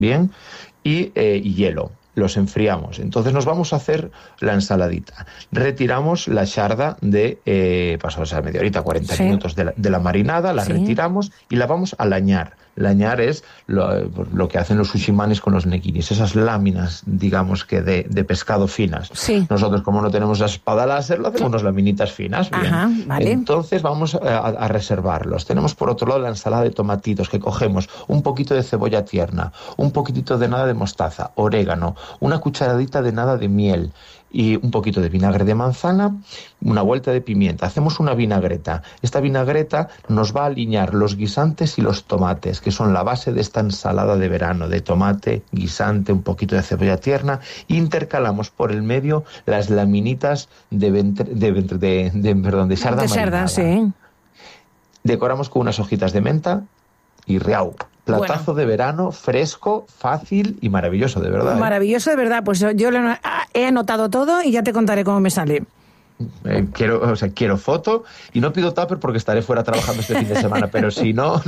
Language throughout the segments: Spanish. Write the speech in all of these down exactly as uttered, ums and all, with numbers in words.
bien, y, eh, y hielo. Los enfriamos. Entonces nos vamos a hacer la ensaladita. Retiramos la xarda de, eh, pasamos a media horita, cuarenta sí. minutos de la, de la marinada, la sí. retiramos y la vamos a lañar. Lañar es lo, lo que hacen los sushimanes con los negiris, esas láminas, digamos que de, de pescado finas. Sí. Nosotros, como no tenemos la espada láser, lo hacemos unas laminitas finas. Bien. Ajá, vale. Entonces vamos a, a reservarlos. Tenemos por otro lado la ensalada de tomatitos, que cogemos un poquito de cebolla tierna, un poquitito de nada de mostaza, orégano, una cucharadita de nada de miel y un poquito de vinagre de manzana, una vuelta de pimienta. Hacemos una vinagreta. Esta vinagreta nos va a alinear los guisantes y los tomates, que son la base de esta ensalada de verano, de tomate, guisante, un poquito de cebolla tierna. Intercalamos por el medio las laminitas de ventre, de, ventre, de, de, perdón, de sarda marinada. De sarda, sí. Decoramos con unas hojitas de menta y riau. Platazo bueno. de verano, fresco, fácil y maravilloso, de verdad. Maravilloso, ¿eh? de verdad. Pues yo lo he anotado todo y ya te contaré cómo me sale. Eh, quiero, o sea, quiero foto y no pido tupper porque estaré fuera trabajando este fin de semana, pero si no...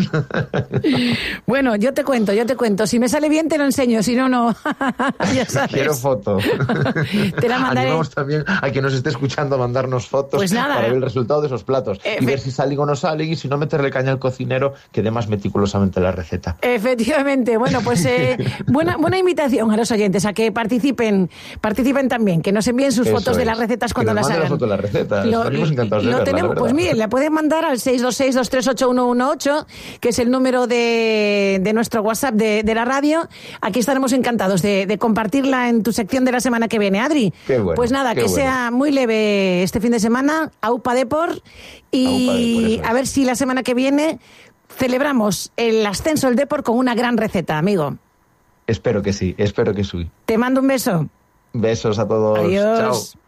Bueno, yo te cuento, yo te cuento. Si me sale bien te lo enseño, si no, no. Ya sabes. Quiero foto. Te la mandaré. Animamos también a quien nos esté escuchando a mandarnos fotos pues nada, para ver el resultado de esos platos Efe... y ver si salen o no salen, y si no, meterle caña al cocinero que dé más meticulosamente la receta. Efectivamente. Bueno, pues eh, buena, buena invitación a los oyentes a que participen, participen también, que nos envíen sus Eso fotos es. de las recetas cuando que nos las hagan. La receta. Lo, Estaremos encantados de lo verla, tenemos, pues miren, la pueden mandar al seis dos seis, dos tres ocho, uno uno ocho, que es el número de, de nuestro WhatsApp de, de la radio. Aquí estaremos encantados de, de compartirla en tu sección de la semana que viene, Adri. Qué bueno, pues nada, que bueno. sea muy leve este fin de semana, Aupa Depor, y Aupa, a ver si la semana que viene celebramos el ascenso del Depor con una gran receta, amigo. Espero que sí, espero que sí. Te mando un beso. Besos a todos. Adiós. Chao.